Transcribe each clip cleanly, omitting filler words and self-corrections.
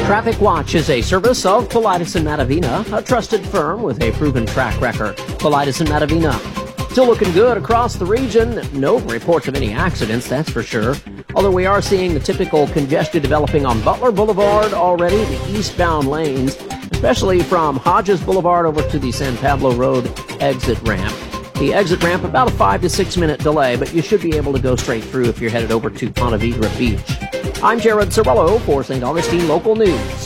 Traffic Watch is a service of Paulides and Matavina, a trusted firm with a proven track record. Paulides and Matavina. Still looking good across the region. No reports of any accidents, that's for sure. Although we are seeing the typical congestion developing on Butler Boulevard already, the eastbound lanes, especially from Hodges Boulevard over to the San Pablo Road exit ramp. The exit ramp, about a 5 to 6 minute delay, but you should be able to go straight through if you're headed over to Ponte Vedra Beach. I'm Jared Cerullo for St. Augustine Local News.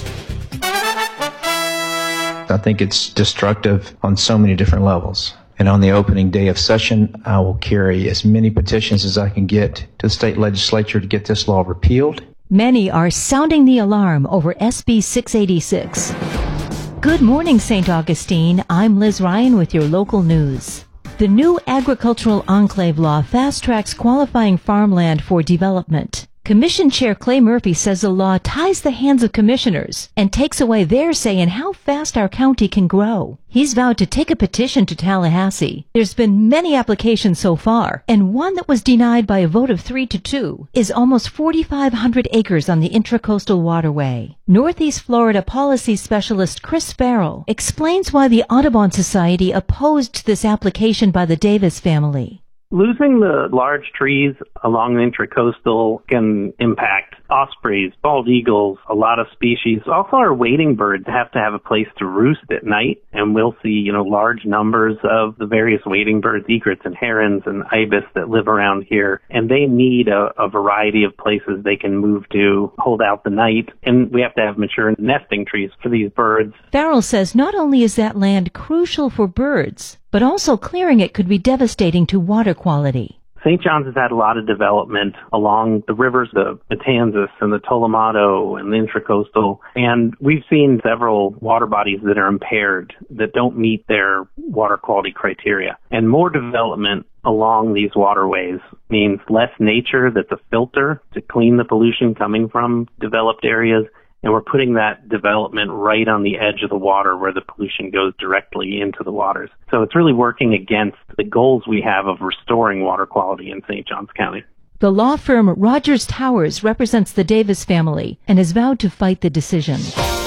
I think it's destructive on so many different levels. And on the opening day of session, I will carry as many petitions as I can get to the state legislature to get this law repealed. Many are sounding the alarm over SB 686. Good morning, St. Augustine. I'm Liz Ryan with your local news. The new agricultural enclave law fast-tracks qualifying farmland for development. Commission Chair Clay Murphy says the law ties the hands of commissioners and takes away their say in how fast our county can grow. He's vowed to take a petition to Tallahassee. There's been many applications so far, and one that was denied by a vote of 3-2 is almost 4,500 acres on the Intracoastal Waterway. Northeast Florida policy specialist Chris Farrell explains why the Audubon Society opposed this application by the Davis family. Losing the large trees along the Intracoastal can impact ospreys, bald eagles, a lot of species. Also, our wading birds have to have a place to roost at night, and we'll see, large numbers of the various wading birds, egrets and herons and ibis that live around here, and they need a variety of places they can move to, hold out the night, and we have to have mature nesting trees for these birds. Farrell says not only is that land crucial for birds, but also clearing it could be devastating to water quality. St. John's has had a lot of development along the rivers, the Matanzas and the Tolomato and the Intracoastal, and we've seen several water bodies that are impaired, that don't meet their water quality criteria. And more development along these waterways means less nature that's a filter to clean the pollution coming from developed areas. And we're putting that development right on the edge of the water where the pollution goes directly into the waters. So it's really working against the goals we have of restoring water quality in St. Johns County. The law firm Rogers Towers represents the Davis family and has vowed to fight the decision.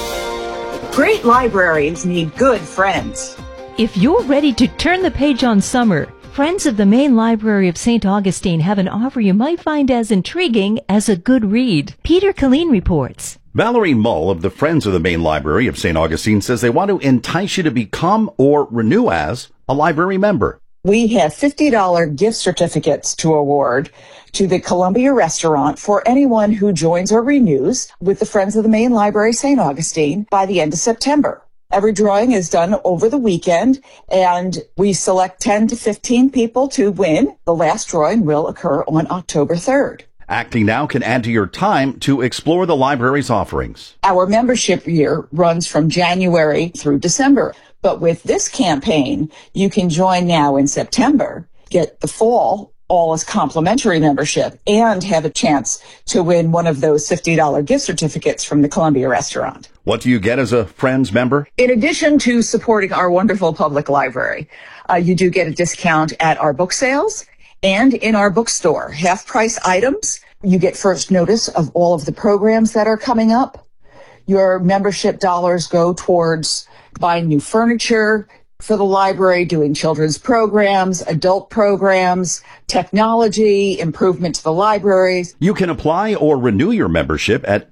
Great libraries need good friends. If you're ready to turn the page on summer, Friends of the Main Library of St. Augustine have an offer you might find as intriguing as a good read. Peter Killeen reports. Valerie Mull of the Friends of the Main Library of St. Augustine says they want to entice you to become or renew as a library member. We have $50 gift certificates to award to the Columbia Restaurant for anyone who joins or renews with the Friends of the Main Library St. Augustine by the end of September. Every drawing is done over the weekend, and we select 10 to 15 people to win. The last drawing will occur on October 3rd. Acting Now can add to your time to explore the library's offerings. Our membership year runs from January through December. But with this campaign, you can join now in September, get the fall all as complimentary membership, and have a chance to win one of those $50 gift certificates from the Columbia Restaurant. What do you get as a Friends member? In addition to supporting our wonderful public library, you do get a discount at our book sales and in our bookstore. Half-price items. You get first notice of all of the programs that are coming up. Your membership dollars go towards buying new furniture for the library, doing children's programs, adult programs, technology, improvement to the libraries. You can apply or renew your membership at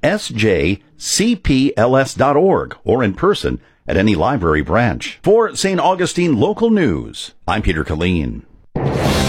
sjcpls.org or in person at any library branch. For St. Augustine Local News, I'm Peter Killeen.